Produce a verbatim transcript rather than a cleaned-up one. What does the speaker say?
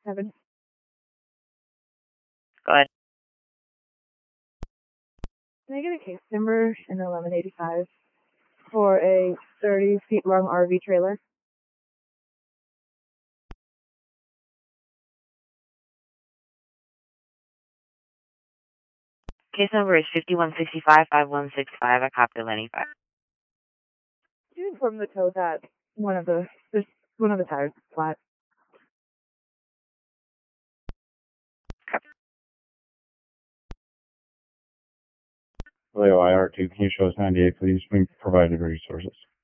Seven. Go ahead. Can I get a case number in eleven eighty-five for a thirty feet long R V trailer? Case number is fifty-one sixty-five, fifty-one sixty-five. I copy landing five. Could you inform the tow that one of the there's one of the tires is flat? Copy. Leo I R two, can you show us ninety-eight, please? We provided resources.